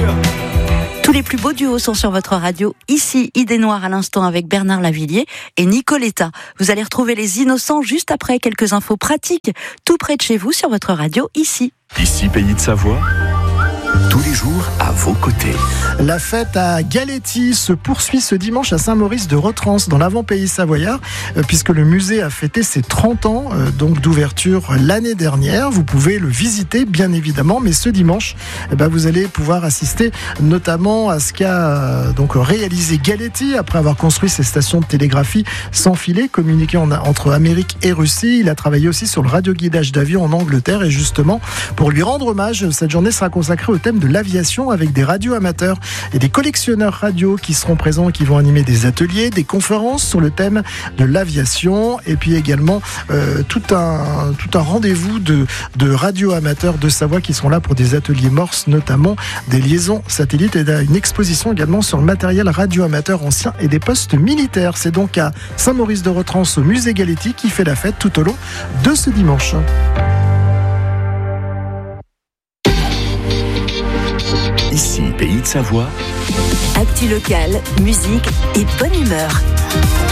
Tous les plus beaux duos sont sur votre radio. Ici, Idée Noire à l'instant avec Bernard Lavilliers et Nicoletta. Vous allez retrouver les Innocents juste après quelques infos pratiques, tout près de chez vous sur votre radio, ici. Ici, Pays de Savoie. Tous les jours à vos côtés. La fête à Galetti se poursuit ce dimanche à Saint-Maurice de Retrance dans l'avant-pays savoyard puisque le musée a fêté ses 30 ans donc d'ouverture l'année dernière. Vous pouvez le visiter bien évidemment, mais ce dimanche vous allez pouvoir assister notamment à ce qu'a donc réalisé Galetti après avoir construit ses stations de télégraphie sans filet communiquant entre Amérique et Russie. Il a travaillé aussi sur le radioguidage d'avion en Angleterre et justement pour lui rendre hommage, cette journée sera consacrée au thème de l'aviation avec des radios amateurs et des collectionneurs radio qui seront présents et qui vont animer des ateliers, des conférences sur le thème de l'aviation et puis également tout un rendez-vous de radio amateurs de Savoie qui seront là pour des ateliers morses, notamment des liaisons satellites et une exposition également sur le matériel radio amateur ancien et des postes militaires. C'est donc à Saint-Maurice de Retrance au musée Galetti qui fait la fête tout au long de ce dimanche. Ici, Pays de Savoie. Actu local, musique et bonne humeur.